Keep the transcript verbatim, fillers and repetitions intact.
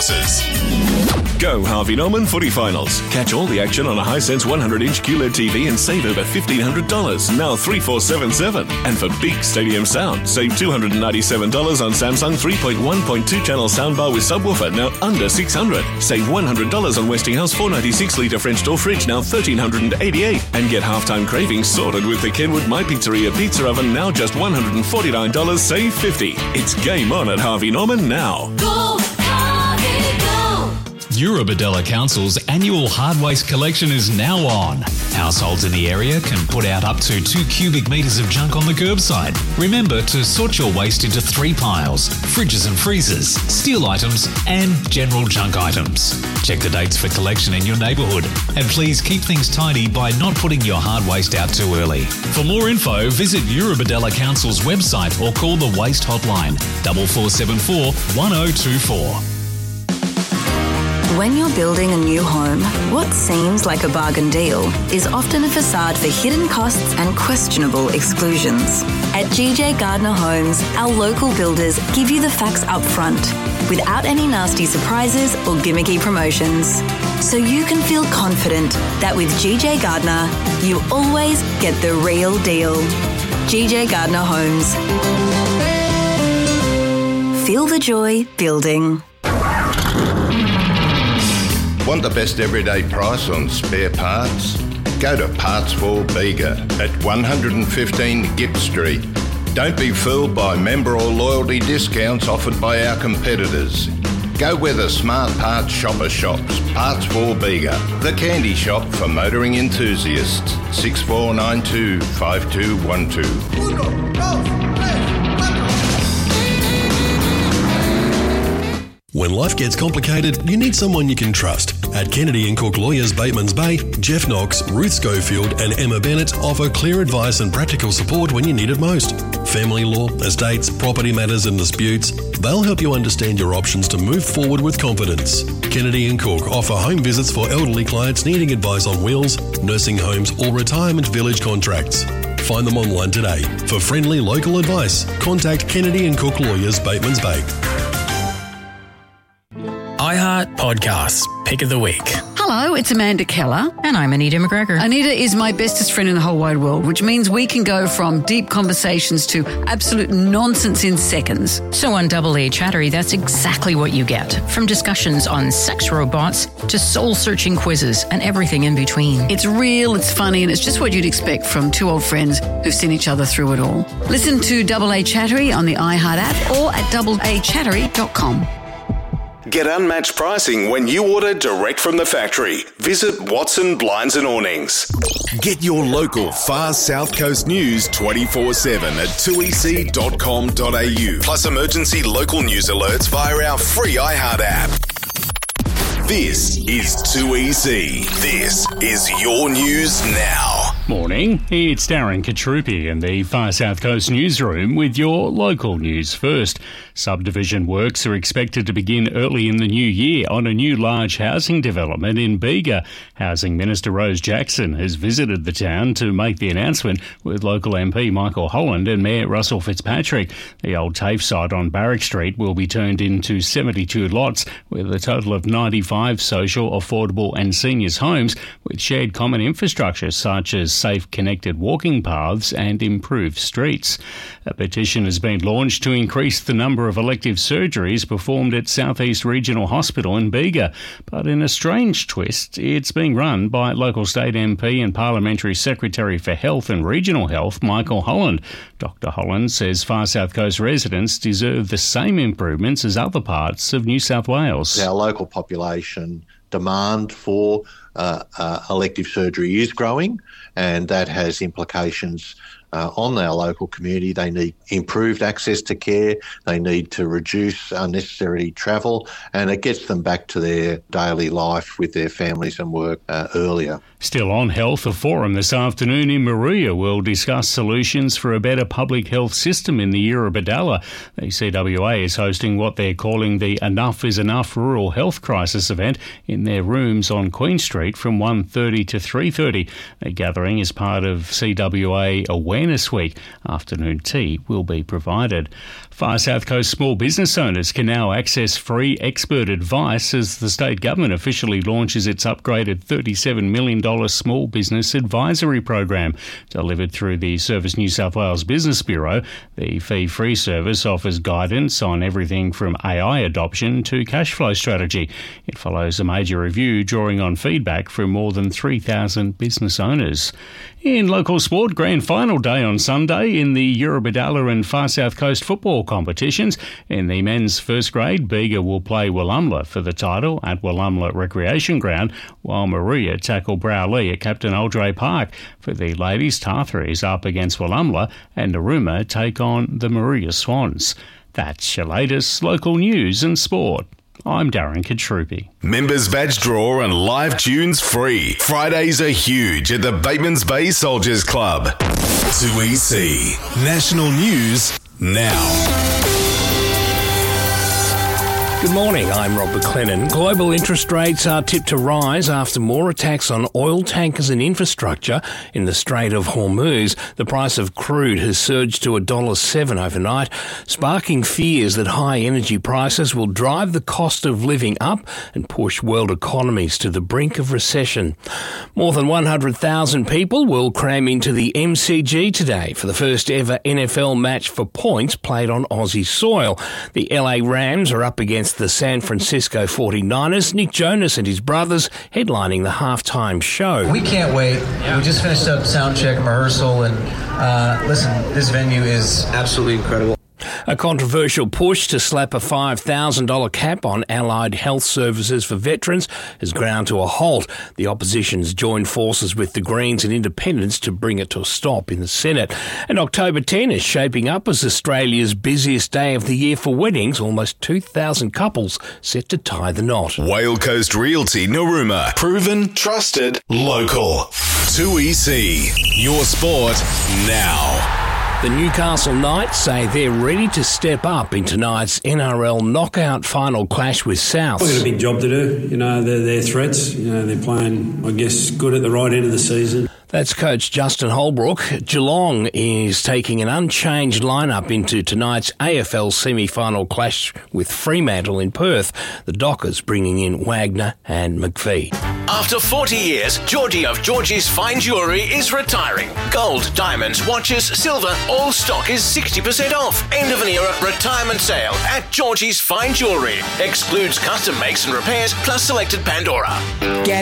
sources. Go Harvey Norman Footy Finals. Catch all the action on a Hisense one hundred inch Q L E D T V and save over fifteen hundred dollars, now three four seven seven. And for big stadium sound, save two hundred ninety-seven dollars on Samsung three point one point two channel soundbar with subwoofer, now under six hundred dollars. Save one hundred dollars on Westinghouse four ninety-six litre French door fridge, now one thousand three hundred eighty-eight dollars. And get halftime cravings sorted with the Kenwood My Pizzeria pizza oven, now just one hundred forty-nine dollars, save fifty dollars. It's game on at Harvey Norman now. Go, Harvey, go! Eurobodalla Council's annual hard waste collection is now on. Households in the area can put out up to two cubic metres of junk on the curbside. Remember to sort your waste into three piles: fridges and freezers, steel items and general junk items. Check the dates for collection in your neighbourhood, and please keep things tidy by not putting your hard waste out too early. For more info, visit Eurobodalla Council's website or call the Waste Hotline four four seven four, one oh two four. When you're building a new home, what seems like a bargain deal is often a facade for hidden costs and questionable exclusions. At G J Gardner Homes, our local builders give you the facts up front, without any nasty surprises or gimmicky promotions. So you can feel confident that with G J Gardner, you always get the real deal. G J Gardner Homes. Feel the joy building. Want the best everyday price on spare parts? Go to Parts for Bega at one fifteen Gipp Street. Don't be fooled by member or loyalty discounts offered by our competitors. Go where the smart parts shopper shops. Parts for Bega, the candy shop for motoring enthusiasts. six four nine two, five two one two. Uno, dos, tres. When life gets complicated, you need someone you can trust. At Kennedy and Cook Lawyers Batemans Bay, Jeff Knox, Ruth Schofield and Emma Bennett offer clear advice and practical support when you need it most. Family law, estates, property matters and disputes, they'll help you understand your options to move forward with confidence. Kennedy and Cook offer home visits for elderly clients needing advice on wills, nursing homes or retirement village contracts. Find them online today. For friendly local advice, contact Kennedy and Cook Lawyers Batemans Bay. iHeart Podcasts, Pick of the Week. Hello, it's Amanda Keller. And I'm Anita McGregor. Anita is my bestest friend in the whole wide world, which means we can go from deep conversations to absolute nonsense in seconds. So on Double A Chattery, that's exactly what you get. From discussions on sex robots to soul-searching quizzes and everything in between. It's real, it's funny, and it's just what you'd expect from two old friends who've seen each other through it all. Listen to Double A Chattery on the iHeart app or at double a chattery dot com. Get unmatched pricing when you order direct from the factory. Visit Watson Blinds and Awnings. Get your local far South Coast news twenty-four seven at two e c dot com dot a u. Plus emergency local news alerts via our free iHeart app. This is two E C. This is your news now. Morning, it's Darren Katrupi in the Far South Coast newsroom with your local news first. Subdivision works are expected to begin early in the new year on a new large housing development in Bega. Housing Minister Rose Jackson has visited the town to make the announcement with local M P Michael Holland and Mayor Russell Fitzpatrick. The old TAFE site on Barrack Street will be turned into seventy-two lots with a total of ninety-five social, affordable and seniors homes with shared common infrastructure such as safe connected walking paths and improved streets. A petition has been launched to increase the number of elective surgeries performed at South East Regional Hospital in Bega. But in a strange twist, it's being run by local state M P and Parliamentary Secretary for Health and Regional Health, Michael Holland. Doctor Holland says Far South Coast residents deserve the same improvements as other parts of New South Wales. Our local population demand for uh, uh, elective surgery is growing, and that has implications uh, on our local community. They need improved access to care, they need to reduce unnecessary travel, and it gets them back to their daily life with their families and work uh, earlier. Still on health, a forum this afternoon in Maruya will discuss solutions for a better public health system in the Eurobodalla. The C W A is hosting what they're calling the Enough is Enough Rural Health Crisis event in their rooms on Queen Street from one thirty to three thirty. The gathering is part of C W A Awareness Week. Afternoon tea will be provided. Far South Coast small business owners can now access free expert advice as the state government officially launches its upgraded thirty-seven million dollars small business advisory program. Delivered through the Service New South Wales Business Bureau, the fee-free service offers guidance on everything from A I adoption to cash flow strategy. It follows a major review drawing on feedback from more than three thousand business owners. In local sport, grand final day on Sunday in the Eurobadalla and Far South Coast football competitions. In the men's first grade, Bega will play Wollumla for the title at Wollumla Recreation Ground, while Maria tackle Browley at Captain Aldray Park. For the ladies, Tartha is up against Wollumla and Narooma take on the Maria Swans. That's your latest local news and sport. I'm Darren Katrupi. Members badge draw and live tunes free. Fridays are huge at the Batemans Bay Soldiers Club. two E C National News now. Good morning, I'm Rob McLennan. Global interest rates are tipped to rise after more attacks on oil tankers and infrastructure in the Strait of Hormuz. The price of crude has surged to one dollar seven overnight, sparking fears that high energy prices will drive the cost of living up and push world economies to the brink of recession. More than one hundred thousand people will cram into the M C G today for the first ever N F L match for points played on Aussie soil. The L A Rams are up against the San Francisco forty-niners, Nick Jonas and his brothers headlining the halftime show. We can't wait. Yeah. We just finished up sound check rehearsal, and uh, listen, this venue is absolutely incredible. A controversial push to slap a five thousand dollars cap on allied health services for veterans has ground to a halt. The opposition's joined forces with the Greens and Independents to bring it to a stop in the Senate. And October tenth is shaping up as Australia's busiest day of the year for weddings. Almost two thousand couples set to tie the knot. Whale Coast Realty Narooma. Proven, trusted, local. two E C. Your sport now. The Newcastle Knights say they're ready to step up in tonight's N R L knockout final clash with Souths. We've got a big job to do. You know, they're, they're threats. You know, they're playing, I guess, good at the right end of the season. That's coach Justin Holbrook. Geelong is taking an unchanged lineup into tonight's A F L semi-final clash with Fremantle in Perth. The Dockers bringing in Wagner and McPhee. After forty years, Georgie of Georgie's Fine Jewellery is retiring. Gold, diamonds, watches, silver, all stock is sixty percent off. End of an era retirement sale at Georgie's Fine Jewellery. Excludes custom makes and repairs plus selected Pandora. Get